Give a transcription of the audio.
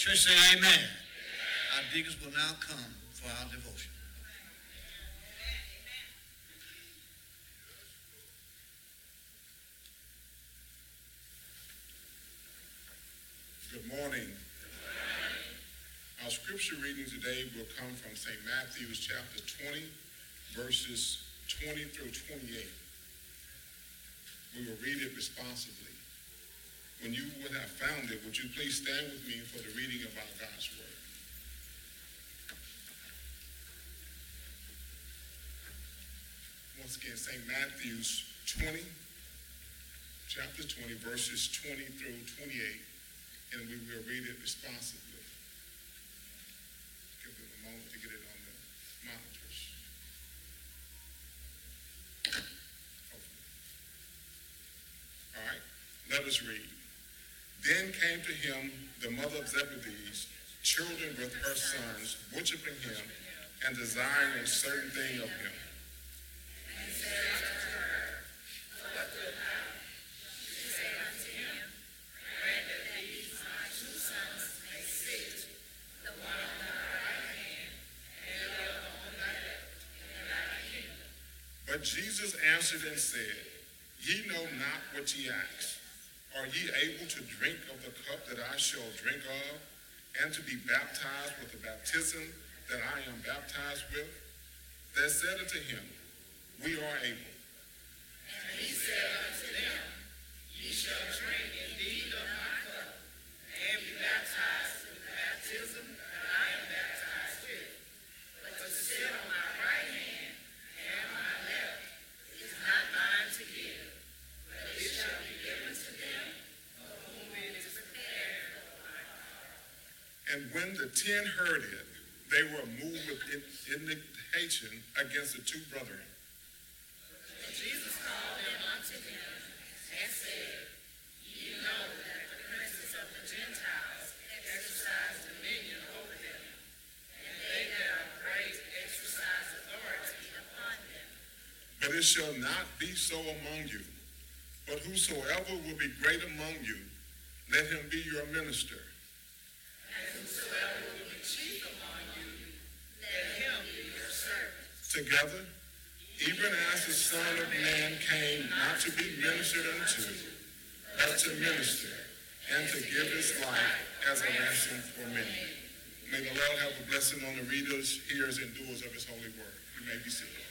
Church say amen. Our deacons will now come for our devotion. Good morning. Our scripture reading today will come from St. Matthew's chapter 20, verses 20 through 28. We will read it responsibly. When you would have found it, would you please stand with me for the reading of our God's word? Once again, St. Matthew's 20, chapter 20, verses 20 through 28. And we will read it responsibly. Give them a moment to get it on the monitors. Hopefully. All right, let us read. Then came to him the mother of Zebedee's children with her sons, worshiping him and desiring a certain thing of him. And he said unto her, what wilt thou? She said unto him, grant that these my two sons may sit, the one on thy right hand, and the other on thy left, in thy kingdom. But Jesus answered and said, ye know not what ye ask. Are ye able to drink of the cup that I shall drink of, and to be baptized with the baptism that I am baptized with? They said unto him, we are able. And he said unto them, ye shall drink indeed of my cup, and be baptized with the baptism that I am baptized with. But to sit on my right hand and my left is not mine to give, but it shall be given to them for whom it is prepared of my Father. And when the 10 heard it, they were moved with indignation against the two brethren. But Jesus called them unto him and said, ye know that the princes of the Gentiles exercise dominion over them, and they that are great exercise authority upon them. But it shall not be so among you. But whosoever will be great among you, let him be your minister. And whosoever will be chief among you, let him be your servant. Together, even as the Son of Man came not to be ministered unto, but to minister, and to give his life as a ransom for many. May the Lord have a blessing on the readers, hearers, and doers of his holy word. You may be seated.